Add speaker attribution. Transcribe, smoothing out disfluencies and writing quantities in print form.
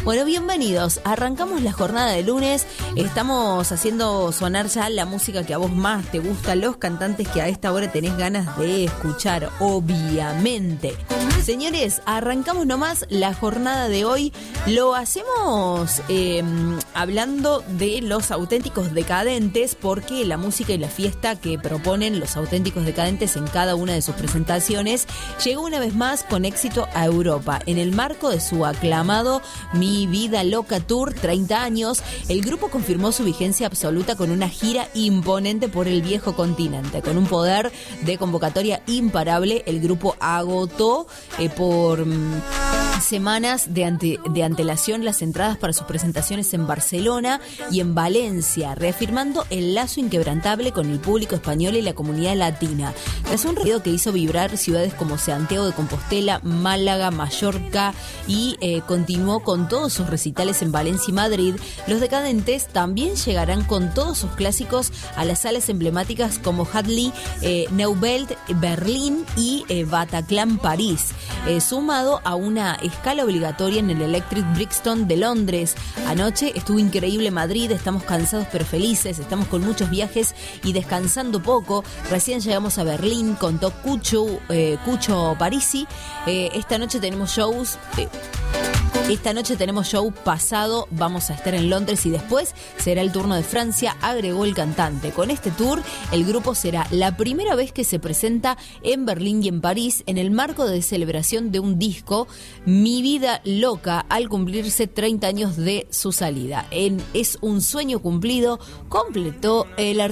Speaker 1: Bueno, bienvenidos. Arrancamos la jornada de lunes. Estamos haciendo sonar ya la música que a vos más te gusta, los cantantes que a esta hora tenés ganas de escuchar, obviamente. Señores, arrancamos nomás la jornada de hoy. Lo hacemos hablando de los auténticos decadentes, porque la música y la fiesta que proponen los auténticos decadentes en cada una de sus presentaciones llegó una vez más con éxito a Europa. En el marco de su aclamado Mi Vida Loca Tour 30 años, el grupo confirmó su vigencia absoluta con una gira imponente por el viejo continente. Con un poder de convocatoria imparable, el grupo agotó por semanas de antelación las entradas para sus presentaciones en Barcelona y en Valencia, reafirmando el lazo inquebrantable con el público español y la comunidad latina. Tras un recorrido que hizo vibrar ciudades como Santiago de Compostela, Málaga, Mallorca y continuó con todos sus recitales en Valencia y Madrid, los decadentes también llegarán con todos sus clásicos a las salas emblemáticas como Hadley, Neuvelt, Berlín y Bataclan, París, sumado a una escala obligatoria en el Electric Brixton de Londres. Anoche estuvo increíble Madrid, estamos cansados pero felices, estamos con muchos viajes y descansando poco. Recién llegamos a Berlín, contó Cucho Parisi. Esta noche tenemos shows. Esta noche tenemos show pasado, vamos a estar en Londres y después será el turno de Francia, agregó el cantante. Con este tour, el grupo será la primera vez que se presenta en Berlín y en París en el marco de celebración de un disco, Mi Vida Loca, al cumplirse 30 años de su salida. Es un sueño cumplido, completó el artista.